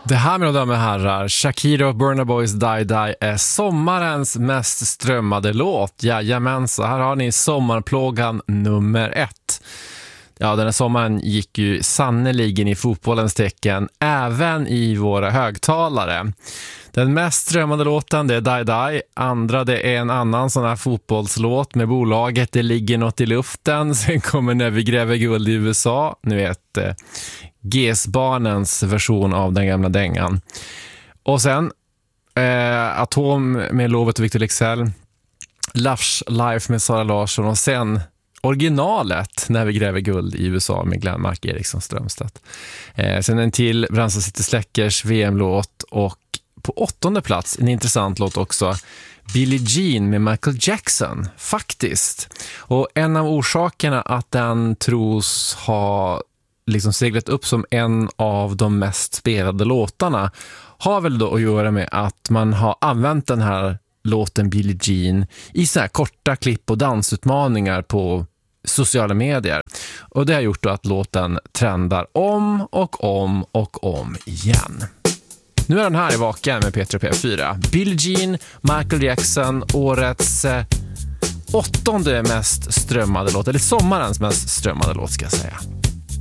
Det här, mina damer och herrar, Shakira och Burna Boys Die Die är sommarens mest strömmade låt. Jajamensan, här har ni sommarplågan nummer 1. Ja, den här sommaren gick ju sannoliken i fotbollens tecken, även i våra högtalare. Den mest strömmade låten, det är Die Die. Andra, det är en annan sån här fotbollslåt med bolaget Det ligger något i luften. Sen kommer När vi gräver guld i USA. Nu vet GS-barnens version av den gamla dängan. Och sen Atom med Lovet och Victor Leksell. Lush Life med Sara Larsson. Och sen originalet När vi gräver guld i USA med Glenmark Eriksson Strömstedt. Sen en till Brandsta City Släckers VM-låt. Och på 8:e plats, en intressant låt också, Billie Jean med Michael Jackson, faktiskt. Och en av orsakerna att den tros ha liksom seglat upp som en av de mest spelade låtarna har väl då att göra med att man har använt den här låten Billie Jean i så här korta klipp och dansutmaningar på sociala medier. Och det har gjort då att låten trendar om och om och om igen. Nu är den här i Vaken med Peter P4. Billie Jean, Michael Jackson, årets 8:e mest strömmade låt, eller sommarens mest strömmade låt ska jag säga.